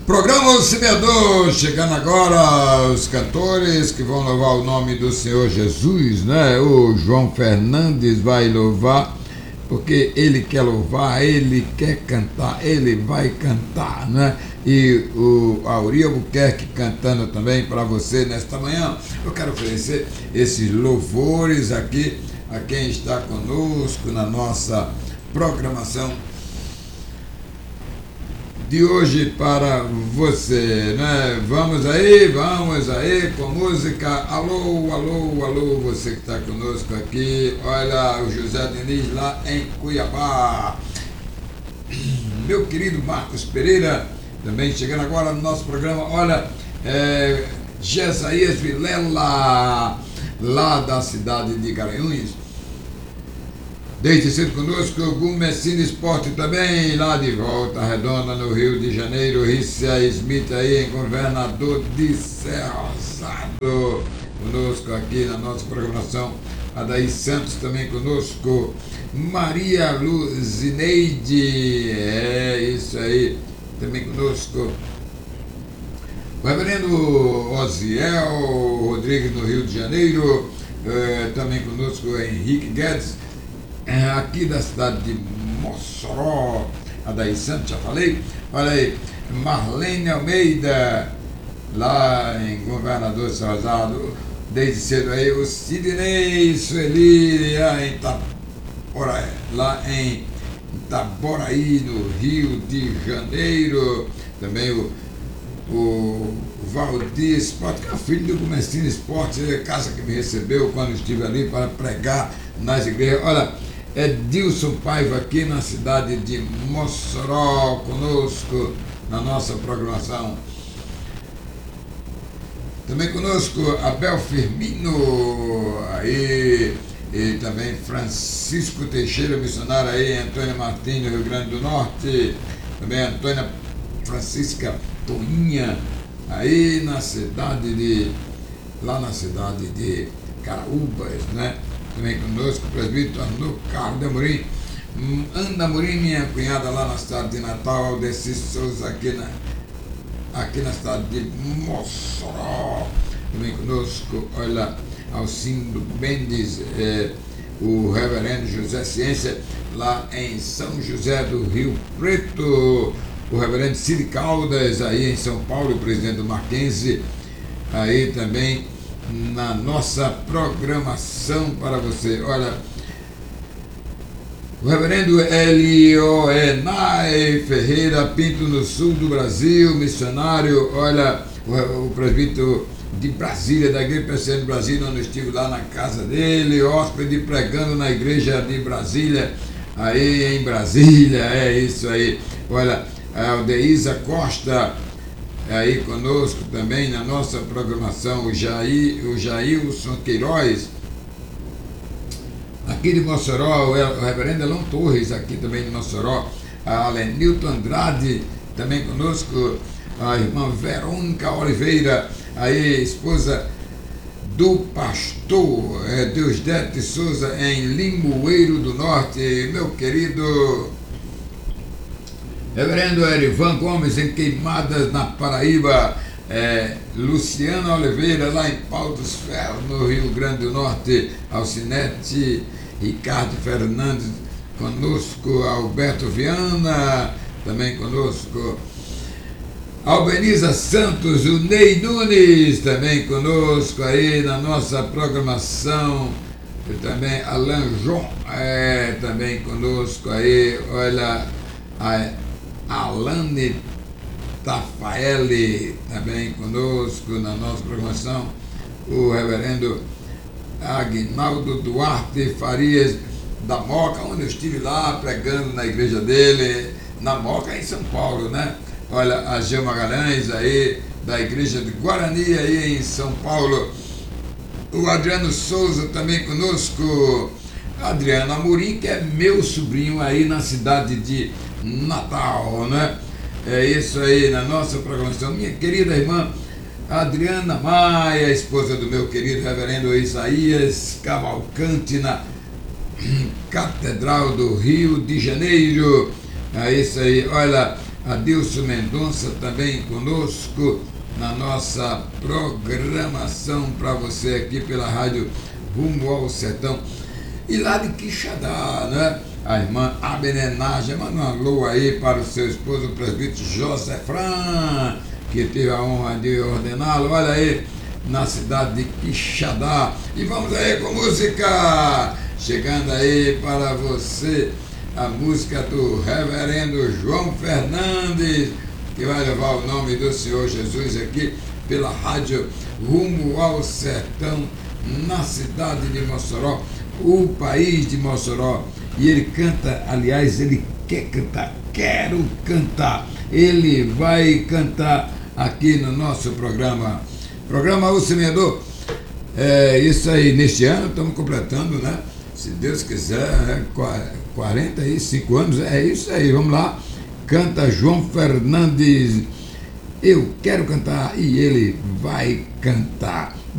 Programa O Semeador, chegando agora os cantores que vão louvar o nome do Senhor Jesus, né? O João Fernandes vai louvar, porque ele quer louvar, ele quer cantar, ele vai cantar, né? E o Auri Albuquerque cantando também para você nesta manhã. Eu quero oferecer esses louvores aqui a quem está conosco na nossa programação de hoje para você, né? Vamos aí com música. Alô, alô, alô, você que está conosco aqui. Olha, o José Diniz lá em Cuiabá. Meu querido Marcos Pereira, também chegando agora no nosso programa. Olha, Jesaías Vilela, lá da cidade de Garanhuns. Desde cedo conosco, o Messina Esporte também, lá de Volta Redonda, no Rio de Janeiro. Rícia Smith aí em Governador de Serra Rosado, conosco aqui na nossa programação. Adaí Santos também conosco. Maria Luzineide, isso aí, também conosco. O reverendo Osiel Rodrigues, no Rio de Janeiro, também conosco Henrique Guedes, aqui da cidade de Mossoró, Adaí Santos, já falei. Olha aí, Marlene Almeida, lá em Governador Rosado, desde cedo aí. O Sidney Sueli, lá em Itaboraí, no Rio de Janeiro. Também o Valdir Esporte, que é filho do Messina Esporte, casa que me recebeu quando estive ali para pregar nas igrejas. Olha, Edilson Paiva aqui na cidade de Mossoró, conosco na nossa programação. Também conosco Abel Firmino, aí, e também Francisco Teixeira, missionário aí, Antônia Martins, no Rio Grande do Norte. Também Antônia Francisca Toinha, aí na cidade de Caraúbas, né? Também conosco o presbítero Arnô Carlos de Amorim. Ana Amorim, minha cunhada lá na cidade de Natal. Aldeci Souza aqui na cidade de Mossoró. Também conosco, olha, Alcindo Mendes, o reverendo José Ciência, lá em São José do Rio Preto. O reverendo Cid Caldas, aí em São Paulo, o presidente do Mackenzie, aí também na nossa programação para você. Olha, o reverendo Elioenai Ferreira Pinto, no sul do Brasil, missionário. Olha, o presbítero de Brasília, da Igreja PCN de Brasília, onde eu estive lá na casa dele, hóspede pregando na igreja de Brasília, aí em Brasília, é isso aí. Olha, a Aldeísa Costa, aí conosco também na nossa programação. O Jailson Queiroz, aqui de Mossoró. O reverendo Elon Torres, aqui também de Mossoró. A Alenilton Andrade, também conosco. A irmã Verônica Oliveira, aí esposa do pastor Deusdete Souza, em Limoeiro do Norte. Meu querido reverendo Erivan Gomes, em Queimadas, na Paraíba. Luciana Oliveira, lá em Pau dos Ferros, no Rio Grande do Norte. Alcinete Ricardo Fernandes, conosco. Alberto Viana, também conosco. Albeniza Santos, o Ney Nunes, também conosco aí na nossa programação. E também Alain João, também conosco aí. Olha, a Alane Tafaeli, também conosco na nossa programação. O reverendo Aguinaldo Duarte Farias, da Moca, onde eu estive lá pregando na igreja dele, na Moca, em São Paulo, né? Olha, a Gil Magalhães aí, da igreja de Guarani, aí em São Paulo. O Adriano Souza também conosco. Adriano Amorim, que é meu sobrinho aí na cidade de Natal, né? É isso aí, na nossa programação. Minha querida irmã Adriana Maia, esposa do meu querido reverendo Isaías Cavalcante, na Catedral do Rio de Janeiro. É isso aí, olha, Adilson Mendonça também conosco na nossa programação para você aqui pela rádio Rumo ao Sertão. E lá de Quixadá, né? A irmã Abenenagem, manda um alô aí para o seu esposo, o presbítero José Fran, que teve a honra de ordená-lo, olha aí, na cidade de Quixadá. E vamos aí com música, chegando aí para você, a música do reverendo João Fernandes, que vai levar o nome do Senhor Jesus aqui pela rádio Rumo ao Sertão, na cidade de Mossoró, o país de Mossoró. E ele canta, aliás, ele quer cantar, quero cantar. Ele vai cantar aqui no nosso programa O Semeador. É isso aí, neste ano estamos completando, né? Se Deus quiser, 45 anos, é isso aí, vamos lá. Canta João Fernandes, eu quero cantar, e ele vai cantar.